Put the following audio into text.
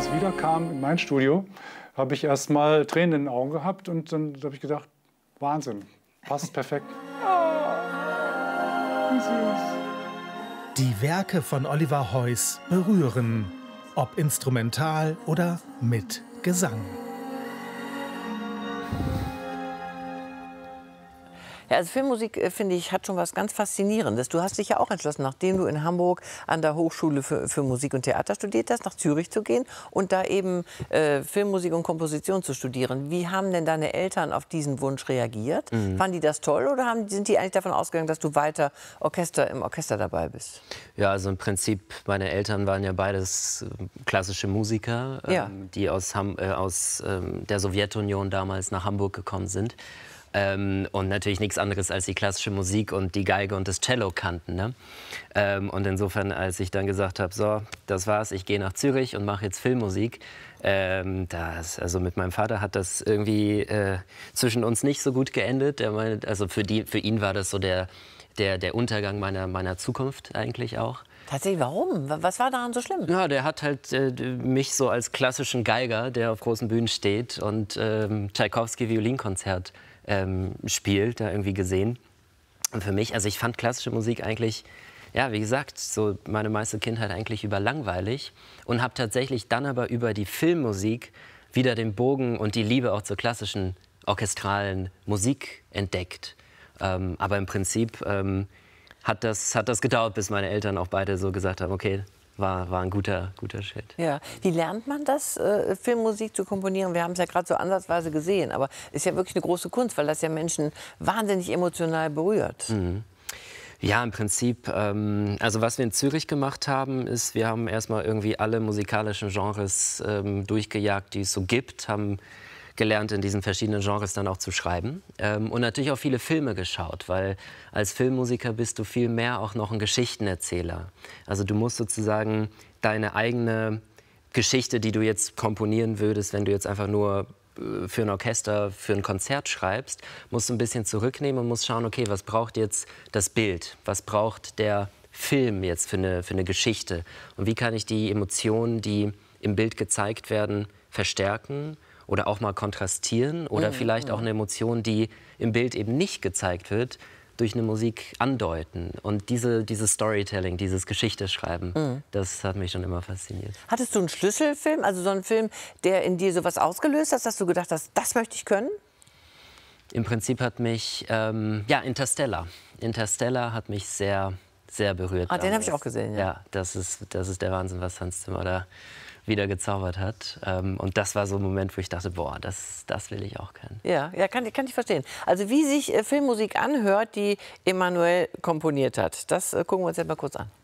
das wiederkam in mein Studio, habe ich erst mal Tränen in den Augen gehabt und dann habe ich gedacht, Wahnsinn, passt perfekt. Wie süß. Die Werke von Oliver Heuss berühren, ob instrumental oder mit Gesang. Ja, also Filmmusik, finde ich, hat schon was ganz Faszinierendes. Du hast dich ja auch entschlossen, nachdem du in Hamburg an der Hochschule für Musik und Theater studiert hast, nach Zürich zu gehen und da eben Filmmusik und Komposition zu studieren. Wie haben denn deine Eltern auf diesen Wunsch reagiert? Fanden die das toll oder sind die eigentlich davon ausgegangen, dass du weiter im Orchester dabei bist? Ja, also im Prinzip, meine Eltern waren ja beides klassische Musiker, ja. Die aus der Sowjetunion damals nach Hamburg gekommen sind. Und natürlich nichts anderes als die klassische Musik und die Geige und das Cello kannten. Ne? Und insofern, als ich dann gesagt habe, so, das war's, ich gehe nach Zürich und mache jetzt Filmmusik, also mit meinem Vater hat das irgendwie zwischen uns nicht so gut geendet. Also für ihn war das so der Untergang meiner Zukunft eigentlich auch. Tatsächlich, warum? Was war daran so schlimm? Ja, der hat halt mich so als klassischen Geiger, der auf großen Bühnen steht und Tschaikowski-Violinkonzert spielt, da irgendwie gesehen. Und für mich, also ich fand klassische Musik eigentlich, ja, wie gesagt, so meine meiste Kindheit eigentlich langweilig und habe tatsächlich dann aber über die Filmmusik wieder den Bogen und die Liebe auch zur klassischen orchestralen Musik entdeckt. Aber im Prinzip hat das gedauert, bis meine Eltern auch beide so gesagt haben, okay, war ein guter Schritt. Ja. Wie lernt man das, Filmmusik zu komponieren? Wir haben es ja gerade so ansatzweise gesehen, aber es ist ja wirklich eine große Kunst, weil das ja Menschen wahnsinnig emotional berührt. Mhm. Ja, im Prinzip, also was wir in Zürich gemacht haben, ist, wir haben erstmal irgendwie alle musikalischen Genres durchgejagt, die es so gibt, haben gelernt, in diesen verschiedenen Genres dann auch zu schreiben. Und natürlich auch viele Filme geschaut, weil als Filmmusiker bist du viel mehr auch noch ein Geschichtenerzähler. Also du musst sozusagen deine eigene Geschichte, die du jetzt komponieren würdest, wenn du jetzt einfach nur für ein Orchester, für ein Konzert schreibst, musst du ein bisschen zurücknehmen und musst schauen, okay, was braucht jetzt das Bild? Was braucht der Film jetzt für eine Geschichte? Und wie kann ich die Emotionen, die im Bild gezeigt werden, verstärken? Oder auch mal kontrastieren oder vielleicht auch eine Emotion, die im Bild eben nicht gezeigt wird, durch eine Musik andeuten. Und dieses Storytelling, dieses Geschichteschreiben, das hat mich schon immer fasziniert. Hattest du einen Schlüsselfilm, also so einen Film, der in dir sowas ausgelöst hat, dass du gedacht hast, das möchte ich können? Im Prinzip hat mich, ja, Interstellar. Interstellar hat mich sehr, sehr berührt. Den habe ich auch gesehen, ja. Ja, das ist der Wahnsinn, was Hans Zimmer da wieder gezaubert hat. Und das war so ein Moment, wo ich dachte, boah, das will ich auch können. Ja, kann ich verstehen. Also wie sich Filmmusik anhört, die Emmanuel komponiert hat. Das gucken wir uns jetzt mal kurz an.